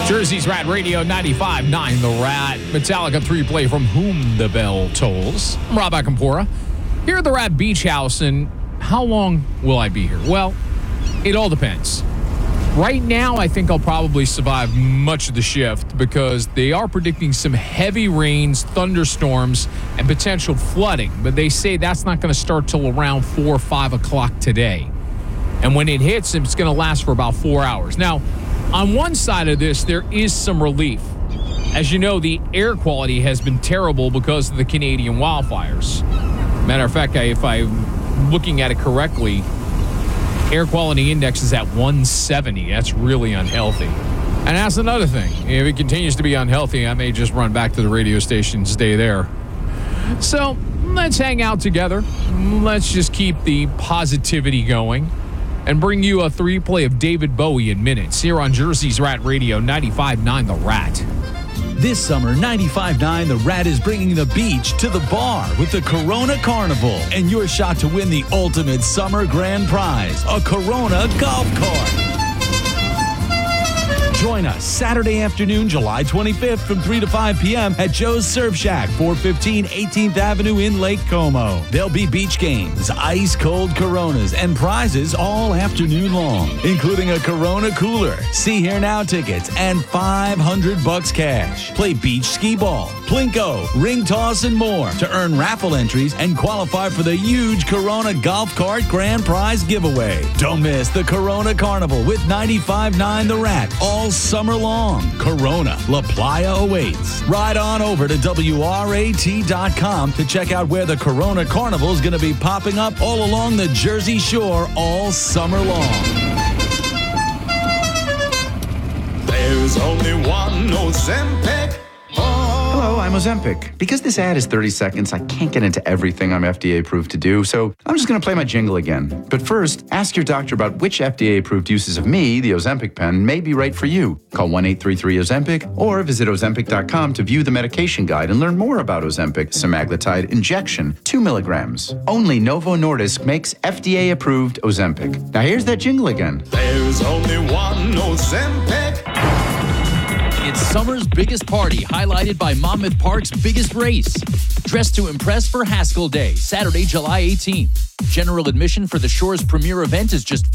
Jersey's Rat Radio 95.9 The Rat. Metallica 3-play from Whom the Bell Tolls. I'm Rob Akampora here at the Rat Beach House, and how long will I be here? Well, it all depends. Right now, I think I'll probably survive much of the shift because they are predicting some heavy rains, thunderstorms, and potential flooding, but they say that's not going to start till around 4 or 5 o'clock today. And when it hits, it's going to last for about 4 hours. Now, on one side of this, there is some relief. As you know, the air quality has been terrible because of the Canadian wildfires. Matter of fact, if I'm looking at it correctly, air quality index is at 170. That's really unhealthy. And that's another thing. If it continues to be unhealthy, I may just run back to the radio station and stay there. So let's hang out together. Let's just keep the positivity going and bring you a 3-play of David Bowie in minutes here on Jersey's Rat Radio 95.9 The Rat. This summer, 95.9 The Rat is bringing the beach to the bar with the Corona Carnival and your shot to win the ultimate summer grand prize, a Corona golf cart. Join us Saturday afternoon, July 25th from 3 to 5 p.m. at Joe's Surf Shack, 415 18th Avenue in Lake Como. There'll be beach games, ice-cold Coronas, and prizes all afternoon long, including a Corona cooler, See Here Now tickets, and $500 cash. Play beach skee ball, plinko, ring toss, and more to earn raffle entries and qualify for the huge Corona golf cart grand prize giveaway. Don't miss the Corona Carnival with 95.9 The Rat all summer long. Corona, La Playa awaits. Ride on over to WRAT.com to check out where the Corona Carnival is going to be popping up all along the Jersey Shore all summer long. There's only one Ozempic. Hello, I'm Ozempic. Because this ad is 30 seconds, I can't get into everything I'm FDA approved to do, so I'm just going to play my jingle again. But first, ask your doctor about which FDA approved uses of me, the Ozempic pen, may be right for you. Call 1-833-OZEMPIC or visit Ozempic.com to view the medication guide and learn more about Ozempic semaglutide injection, 2 milligrams. Only Novo Nordisk makes FDA approved Ozempic. Now here's that jingle again. There's only one Ozempic. It's summer's biggest party, highlighted by Monmouth Park's biggest race. Dress to impress for Haskell Day, Saturday, July 18th. General admission for the Shore's premier event is just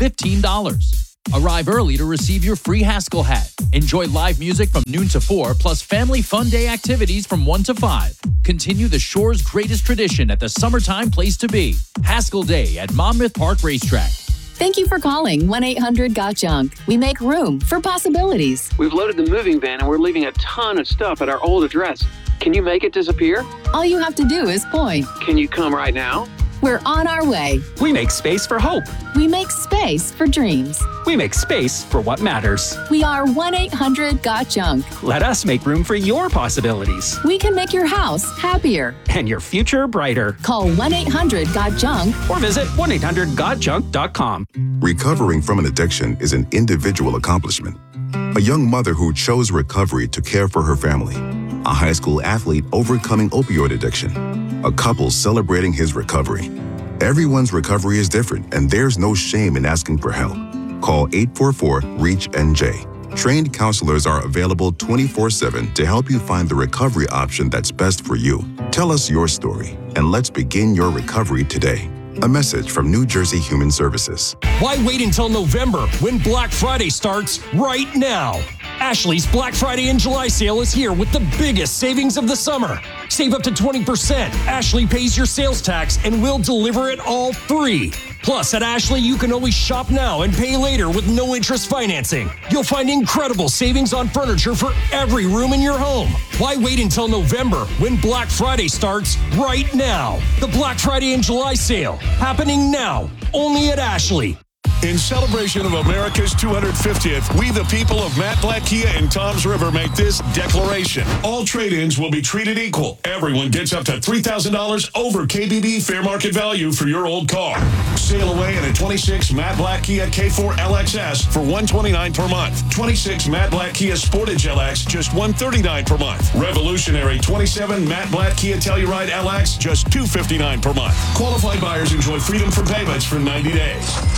$15. Arrive early to receive your free Haskell hat. Enjoy live music from noon to 4, plus family fun day activities from 1 to 5. Continue the Shore's greatest tradition at the summertime place to be. Haskell Day at Monmouth Park Racetrack. Thank you for calling 1-800-GOT-JUNK. We make room for possibilities. We've loaded the moving van and we're leaving a ton of stuff at our old address. Can you make it disappear? All you have to do is point. Can you come right now? We're on our way. We make space for hope. We make space for dreams. We make space for what matters. We are 1-800-GOT-JUNK. Let us make room for your possibilities. We can make your house happier. And your future brighter. Call 1-800-GOT-JUNK. Or visit 1-800-GOT-JUNK.com. Recovering from an addiction is an individual accomplishment. A young mother who chose recovery to care for her family. A high school athlete overcoming opioid addiction. A couple celebrating his recovery. Everyone's recovery is different, and there's no shame in asking for help. Call 844-REACH-NJ. Trained counselors are available 24/7 to help you find the recovery option that's best for you. Tell us your story, and let's begin your recovery today. A message from New Jersey Human Services. Why wait until November when Black Friday starts right now? Ashley's Black Friday and July sale is here with the biggest savings of the summer. Save up to 20%. Ashley pays your sales tax and we'll deliver it all free. Plus, at Ashley, you can always shop now and pay later with no interest financing. You'll find incredible savings on furniture for every room in your home. Why wait until November when Black Friday starts right now? The Black Friday and July sale happening now, only at Ashley. In celebration of America's 250th, we the people of Matt Blatt Kia in Toms River make this declaration. All trade-ins will be treated equal. Everyone gets up to $3,000 over KBB fair market value for your old car. Sail away in a 26 Matt Blatt Kia K4 LXS for $129 per month. 26 Matt Blatt Kia Sportage LX, just $139 per month. Revolutionary 27 Matt Blatt Kia Telluride LX, just $259 per month. Qualified buyers enjoy freedom from payments for 90 days. Worried about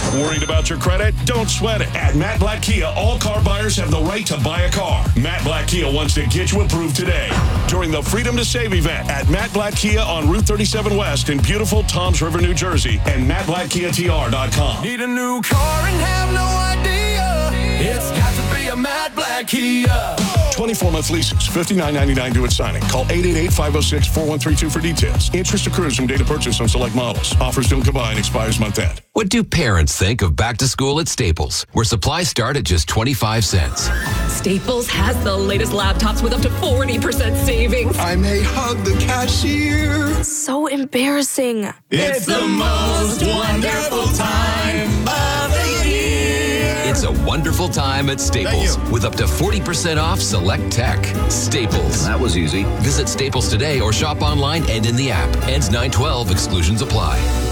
about your credit? Don't sweat it. At Matt Black Kia, all car buyers have the right to buy a car. Matt Black Kia wants to get you approved today during the Freedom to Save event at Matt Black Kia on Route 37 West in beautiful Toms River, New Jersey, and MattBlackKiaTR.com. Need a new car and have no idea. It's got to be a Matt Black Kia. 24-month leases, $59.99 due at signing. Call 888-506-4132 for details. Interest accrues from date of purchase on select models. Offers don't combine. Expires month end. What do parents think of back to school at Staples, where supplies start at just 25 cents? Staples has the latest laptops with up to 40% savings. I may hug the cashier. So embarrassing. It's the most wonderful time of the year. It's a wonderful time at Staples with up to 40% off select tech. Staples. That was easy. Visit Staples today or shop online and in the app. Ends 9/12. Exclusions apply.